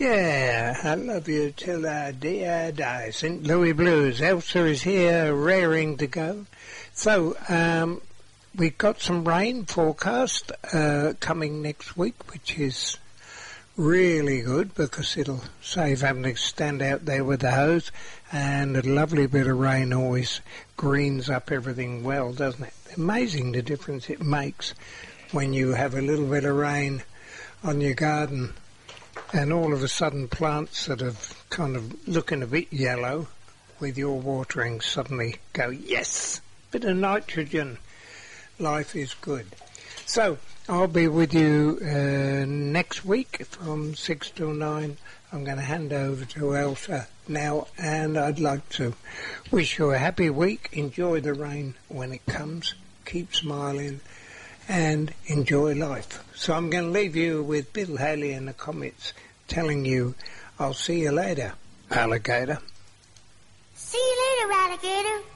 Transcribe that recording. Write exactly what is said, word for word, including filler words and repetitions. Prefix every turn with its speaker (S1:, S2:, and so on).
S1: Yeah, I love you till the day I die. Saint Louis Blues. Elsa is here, raring to go. So, um, we've got some rain forecast uh, coming next week, which is really good because it'll save having to stand out there with the hose, and a lovely bit of rain always greens up everything well, doesn't it? Amazing the difference it makes when you have a little bit of rain on your garden and all of a sudden plants that have kind of looking a bit yellow with your watering suddenly go, yes, bit of nitrogen, life is good. So I'll be with you uh, next week from six till nine. I'm going to hand over to Elsa now, and I'd like to wish you a happy week. Enjoy the rain when it comes. Keep smiling and enjoy life. So I'm going to leave you with Bill Haley and the Comets telling you, I'll see you later, alligator.
S2: See you later, alligator.